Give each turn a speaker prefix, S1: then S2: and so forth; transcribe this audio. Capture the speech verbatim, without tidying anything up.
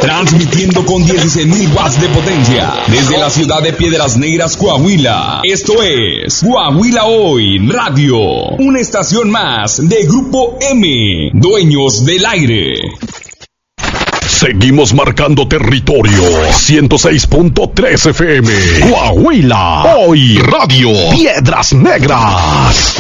S1: Transmitiendo con dieciséis mil watts de potencia desde la ciudad de Piedras Negras, Coahuila. Esto es Coahuila Hoy Radio, una estación más de Grupo M, dueños del aire.
S2: Seguimos marcando territorio. ciento seis punto tres F M. Coahuila Hoy Radio. Piedras Negras.